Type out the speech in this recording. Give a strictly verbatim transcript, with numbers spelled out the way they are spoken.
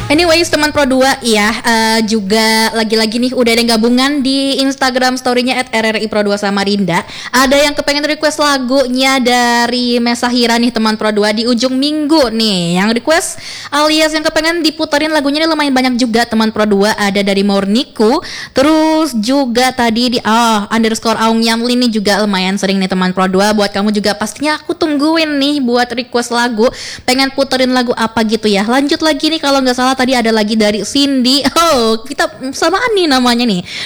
Anyways teman Pro dua ya, uh, juga lagi-lagi nih udah ada yang gabungan di Instagram story-nya at r r i pro dua Samarinda. Ada yang kepengen request lagunya dari Mesahira nih teman Pro dua di ujung minggu nih. Yang request alias yang kepengen diputerin lagunya ini lumayan banyak juga teman Pro dua. Ada dari Morniku, terus juga tadi di oh, underscore Aung Yamli nih juga lumayan sering nih teman Pro dua. Buat kamu juga pastinya aku tungguin nih buat request lagu. Pengen puterin lagu apa gitu ya. Lanjut lagi nih kalau nggak salah tadi ada lagi dari Cindy. Oh, kita samaan nih namanya nih.